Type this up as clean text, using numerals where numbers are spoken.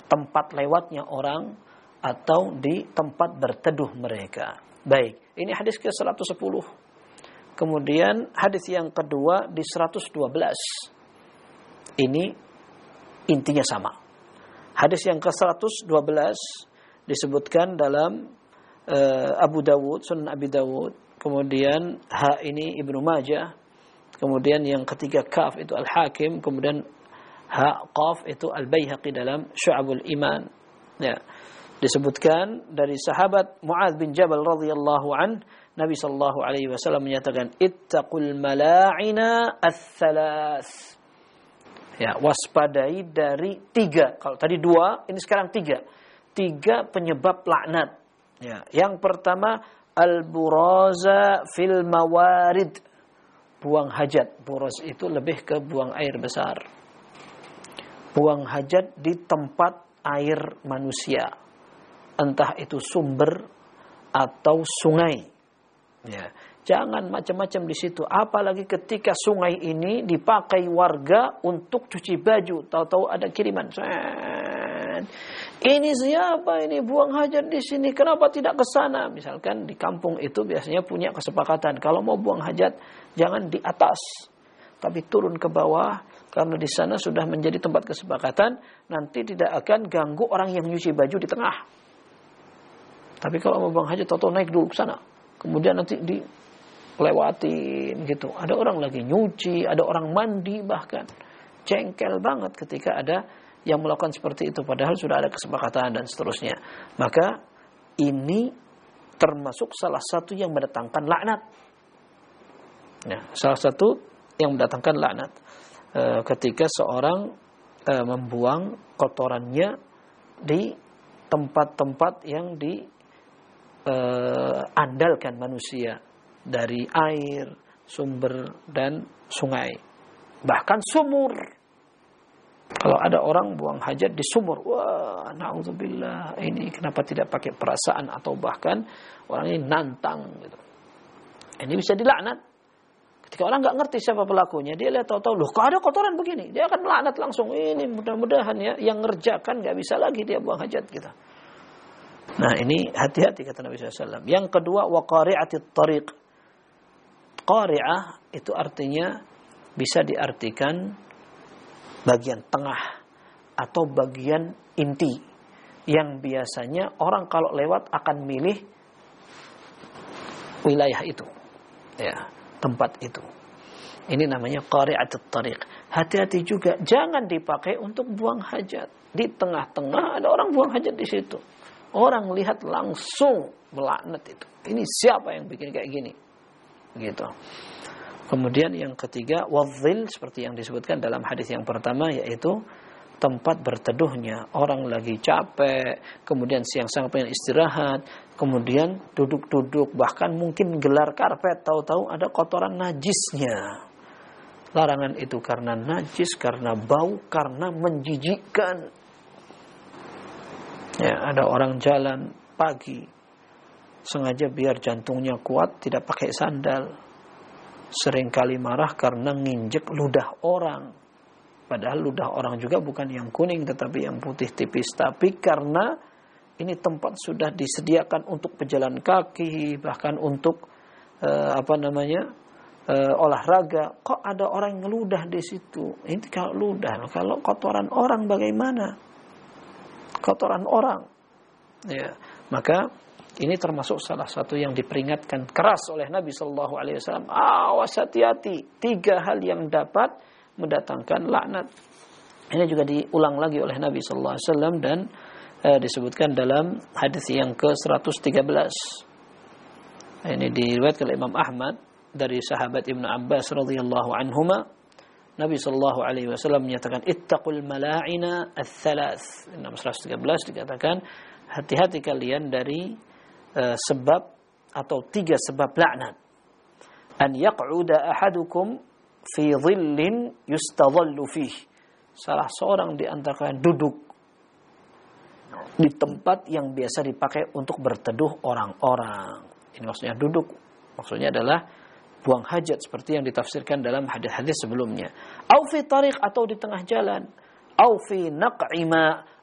tempat lewatnya orang atau di tempat berteduh mereka. Baik, ini hadis ke-110. Kemudian hadis yang kedua di 112. Ini intinya sama. Hadis yang ke-112 disebutkan dalam Abu Dawud, Sunan Abi Dawud. Kemudian ini Ibnu Majah. Kemudian yang ketiga kaf itu Al-Hakim. Kemudian qaf itu Al-Baihaqi dalam Syu'abul Iman. Ya. Disebutkan dari sahabat Mu'adz bin Jabal radhiyallahu an, Nabi sallallahu alaihi wasallam menyatakan ittaqul mala'ina ats-tsalaats. Ya, waspadai dari 3. Kalau tadi 2, ini sekarang 3. 3 penyebab laknat. Ya, yang pertama al-buraza fil mawarid. Buang hajat. Buraz itu lebih ke buang air besar. Buang hajat di tempat air manusia. Entah itu sumber atau sungai. Ya, jangan macam-macam di situ. Apalagi ketika sungai ini dipakai warga untuk cuci baju. Tahu-tahu ada kiriman. Ini siapa ini buang hajat di sini? Kenapa tidak ke sana? Misalkan di kampung itu biasanya punya kesepakatan. Kalau mau buang hajat, jangan di atas, tapi turun ke bawah. Karena di sana sudah menjadi tempat kesepakatan. Nanti tidak akan ganggu orang yang nyuci baju di tengah. Tapi kalau mau buang hajat, tahu-tahu naik dulu ke sana. Kemudian nanti dilewatin gitu. Ada orang lagi nyuci, ada orang mandi bahkan. Jengkel banget ketika ada yang melakukan seperti itu. Padahal sudah ada kesepakatan dan seterusnya. Maka ini termasuk salah satu yang mendatangkan laknat. Ya, salah satu yang mendatangkan laknat. Ketika seorang membuang kotorannya di tempat-tempat yang diandalkan manusia. Dari air, sumber, dan sungai. Bahkan sumur. Kalau ada orang buang hajat di sumur, wah, na'udzubillah, ini kenapa tidak pakai perasaan atau bahkan orang ini nantang gitu. Ini bisa dilaknat. Ketika orang nggak ngerti siapa pelakunya, dia lihat tahu-tahu, loh, kok ada kotoran begini, dia akan melaknat langsung. Ini mudah-mudahan ya, yang ngerjakan nggak bisa lagi dia buang hajat gitu. Nah, ini hati-hati kata Nabi SAW. Yang kedua, wa qari'atit tariq. Qari'ah itu artinya bisa diartikan bagian tengah atau bagian inti yang biasanya orang kalau lewat akan milih wilayah itu, ya, tempat itu. Ini namanya qari'atut tariq. Hati-hati juga jangan dipakai untuk buang hajat. Di tengah-tengah ada orang buang hajat di situ. Orang lihat langsung melaknat itu. Ini siapa yang bikin kayak gini? Gitu. Kemudian yang ketiga, wadzil, seperti yang disebutkan dalam hadis yang pertama, yaitu tempat berteduhnya. Orang lagi capek, kemudian siang-siang pengen istirahat, kemudian duduk-duduk, bahkan mungkin gelar karpet, tahu-tahu ada kotoran najisnya. Larangan itu karena najis, karena bau, karena menjijikkan. Ya, ada orang jalan pagi, sengaja biar jantungnya kuat, tidak pakai sandal. Seringkali marah karena nginjek ludah orang. Padahal ludah orang juga bukan yang kuning tetapi yang putih tipis. Tapi karena ini tempat sudah disediakan untuk pejalan kaki, bahkan untuk olahraga. Kok ada orang yang ngeludah di situ? Ini kalau ludah, kalau kotoran orang bagaimana? Kotoran orang. Ya, maka ini termasuk salah satu yang diperingatkan keras oleh Nabi Sallallahu Alaihi Wasallam. Awas, hati-hati. 3 hal yang dapat mendatangkan laknat. Ini juga diulang lagi oleh Nabi Sallallahu Alaihi Wasallam dan disebutkan dalam hadis yang ke-113. Ini diriwayatkan oleh Imam Ahmad dari sahabat Ibnu Abbas radhiyallahu anhuma. Nabi Sallallahu Alaihi Wasallam menyatakan ittaqul mala'ina ats-tsalats. 113 dikatakan hati-hati kalian dari sebab atau 3 sebab laknat. An yaq'uda ahadukum fi dhillin yustadhallu fih. Salah seorang di antara kalian duduk di tempat yang biasa dipakai untuk berteduh orang-orang. Ini maksudnya duduk, maksudnya adalah buang hajat seperti yang ditafsirkan dalam hadis-hadis sebelumnya. Au fi tariq, atau di tengah jalan. Au fi naq'ima,